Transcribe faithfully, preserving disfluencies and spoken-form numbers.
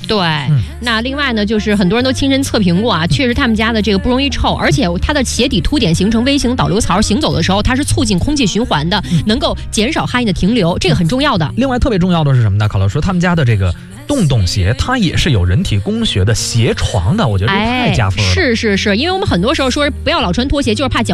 对、嗯，那另外呢，就是很多人都亲身测评过啊，确实他们家的这个不容易臭，而且它的鞋底凸点形成 V 型导流槽，行走的时候它是促进空气循环的，嗯、能够减少汗液的停留，这个很重要的。 另外特别重要的是什么呢？考老师他们家的这个洞洞鞋，它也是有人体工学的鞋床的，我觉得这太加分了。 哎、是是是，因为我们很多时候说不要老穿拖鞋，就是怕脚